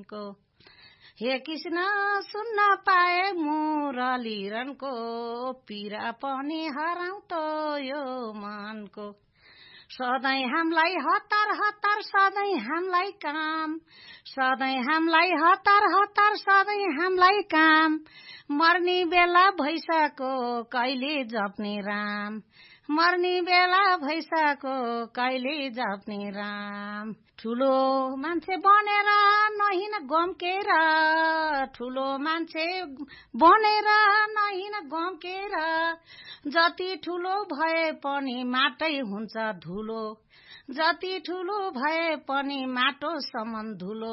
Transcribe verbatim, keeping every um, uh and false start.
मानको हे कृष्ण सुन्न पाए मुरलीरनको पीडा पनि हराउँछ यो मनको सधैँ हामीलाई हतार हतार सधैँ हामीलाई काम सधैँ हामीलाई हतार हतार सधैँ हामीलाई काम मर्ने बेला भइसक्यो कहिले जप्ने राम मर्ने बेला भइसक्यो कहिले जप्ने राम ठुलो मान्छे बनेर नहिन गम्केर ठुलो मान्छे बनेर नहिन गम्केर जति ठुलो भए पनि माटै हुन्छ धुलो जति ठुलो भए पनि माटो समान धुलो